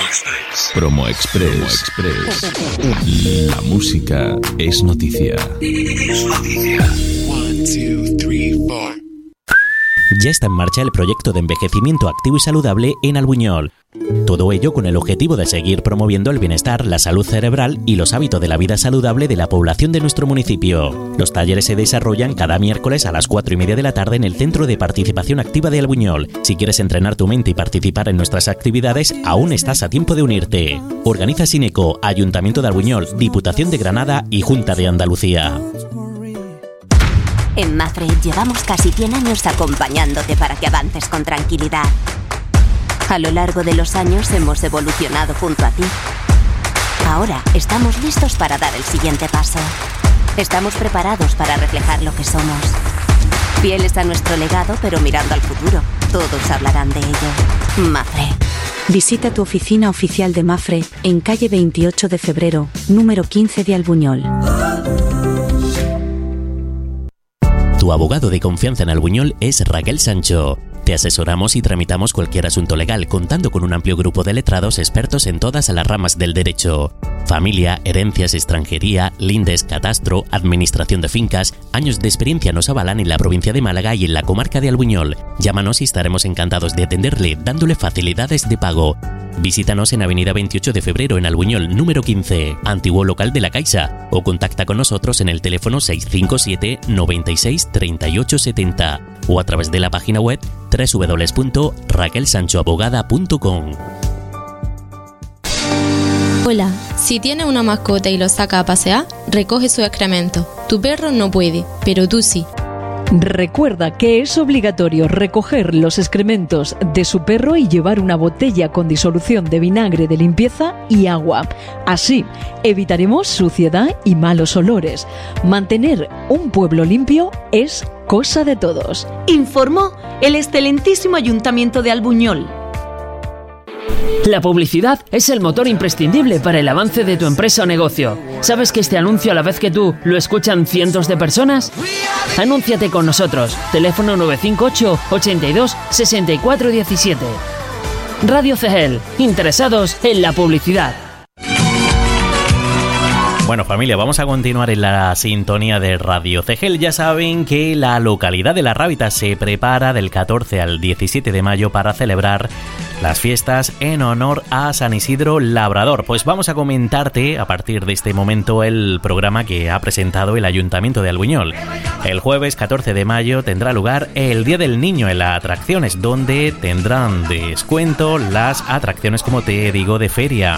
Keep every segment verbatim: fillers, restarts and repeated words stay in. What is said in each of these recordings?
Express. Promo Express. Promo Express. La música es noticia. Es noticia. One, two, three, four. Ya está en marcha el proyecto de envejecimiento activo y saludable en Albuñol. Todo ello con el objetivo de seguir promoviendo el bienestar, la salud cerebral y los hábitos de la vida saludable de la población de nuestro municipio. Los talleres se desarrollan cada miércoles a las cuatro y media de la tarde en el Centro de Participación Activa de Albuñol. Si quieres entrenar tu mente y participar en nuestras actividades, aún estás a tiempo de unirte. Organiza Sineco, Ayuntamiento de Albuñol, Diputación de Granada y Junta de Andalucía. En Mafre llevamos casi cien años acompañándote para que avances con tranquilidad. A lo largo de los años hemos evolucionado junto a ti. Ahora estamos listos para dar el siguiente paso. Estamos preparados para reflejar lo que somos. Fieles a nuestro legado, pero mirando al futuro. Todos hablarán de ello. Mafre. Visita tu oficina oficial de Mafre en calle veintiocho de febrero, número quince de Albuñol. Tu abogado de confianza en Albuñol es Raquel Sancho. Te asesoramos y tramitamos cualquier asunto legal, contando con un amplio grupo de letrados expertos en todas las ramas del derecho. Familia, herencias, extranjería, lindes, catastro, administración de fincas. Años de experiencia nos avalan en la provincia de Málaga y en la comarca de Albuñol. Llámanos y estaremos encantados de atenderle, dándole facilidades de pago. Visítanos en avenida veintiocho de febrero en Albuñol, número quince, antiguo local de la Caixa, o contacta con nosotros en el teléfono seis cinco siete, noventa y seis, treinta y ocho setenta o a través de la página web doble u doble u doble u punto raquel sancho abogada punto com. Hola, si tienes una mascota y lo saca a pasear, recoge su excremento. Tu perro no puede, pero tú sí. Recuerda que es obligatorio recoger los excrementos de su perro y llevar una botella con disolución de vinagre de limpieza y agua. Así evitaremos suciedad y malos olores. Mantener un pueblo limpio es cosa de todos. Informó el excelentísimo Ayuntamiento de Albuñol. La publicidad es el motor imprescindible para el avance de tu empresa o negocio. ¿Sabes que este anuncio, a la vez que tú, lo escuchan cientos de personas? Anúnciate con nosotros. Teléfono nueve cinco ocho, ochenta y dos, sesenta y cuatro diecisiete. Radio Cegel. Interesados en la publicidad. Bueno, familia, vamos a continuar en la sintonía de Radio Cegel. Ya saben que la localidad de La Rábita se prepara del catorce al diecisiete de mayo para celebrar las fiestas en honor a San Isidro Labrador. Pues vamos a comentarte a partir de este momento el programa que ha presentado el Ayuntamiento de Albuñol. El jueves catorce de mayo tendrá lugar el Día del Niño en las atracciones, donde tendrán descuento las atracciones, como te digo, de feria.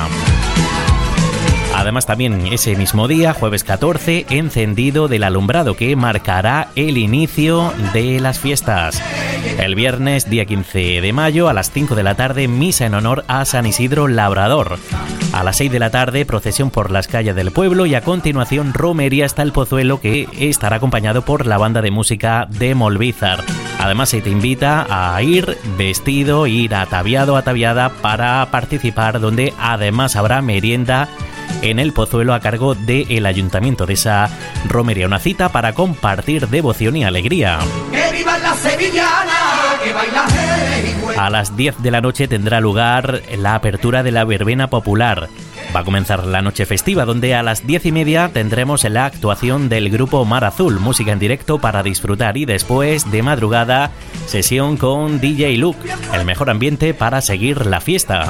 Además, también ese mismo día, jueves catorce, encendido del alumbrado que marcará el inicio de las fiestas. El viernes, día quince de mayo, a las cinco de la tarde, misa en honor a San Isidro Labrador. A las seis de la tarde, procesión por las calles del pueblo y a continuación romería hasta el Pozuelo, que estará acompañado por la banda de música de Molvízar. Además, se te invita a ir vestido, ir ataviado, ataviada para participar, donde además habrá merienda en el Pozuelo a cargo del Ayuntamiento de esa romería. Una cita para compartir devoción y alegría. ¡Que viva la sevillana! ¡Que baila! A las diez de la noche tendrá lugar la apertura de la verbena popular. Va a comenzar la noche festiva, donde a las diez y media tendremos la actuación del grupo Mar Azul, música en directo para disfrutar, y después de madrugada sesión con D J Luke, el mejor ambiente para seguir la fiesta.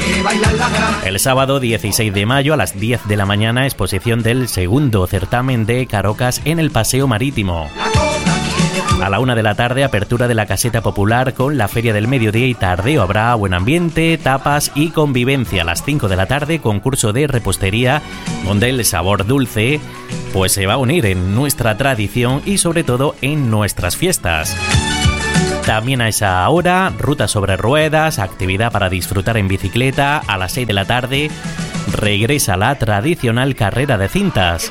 El sábado dieciséis de mayo a las diez de la mañana, exposición del segundo certamen de Carocas en el Paseo Marítimo. A la una de la tarde, apertura de la caseta popular con la feria del mediodía y tardeo. Habrá buen ambiente, tapas y convivencia. A las cinco de la tarde, concurso de repostería, donde el sabor dulce pues se va a unir en nuestra tradición y sobre todo en nuestras fiestas. También a esa hora, ruta sobre ruedas, actividad para disfrutar en bicicleta. A las seis de la tarde regresa la tradicional carrera de cintas.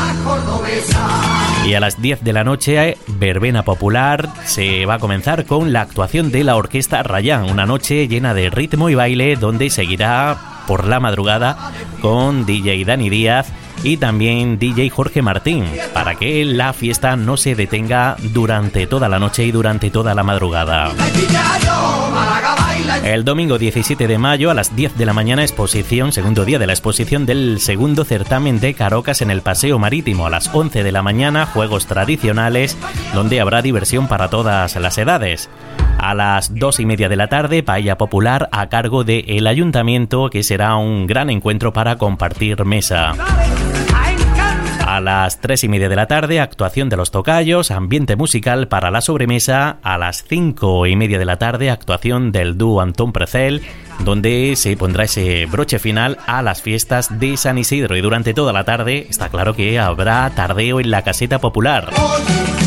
Y a las diez de la noche, verbena popular. Se va a comenzar con la actuación de la Orquesta Rayán, una noche llena de ritmo y baile, donde seguirá por la madrugada con D J Dani Díaz y también D J Jorge Martín, para que la fiesta no se detenga durante toda la noche y durante toda la madrugada. El domingo diecisiete de mayo a las diez de la mañana, exposición, segundo día de la exposición del segundo certamen de Carocas en el Paseo Marítimo. A las once de la mañana, juegos tradicionales, donde habrá diversión para todas las edades. A las dos y media de la tarde, paella popular a cargo del Ayuntamiento, que será un gran encuentro para compartir mesa. A las tres y media de la tarde, actuación de los tocayos, ambiente musical para la sobremesa. A las cinco y media de la tarde, actuación del dúo Antón Precel, donde se pondrá ese broche final a las fiestas de San Isidro. Y durante toda la tarde está claro que habrá tardeo en la caseta popular.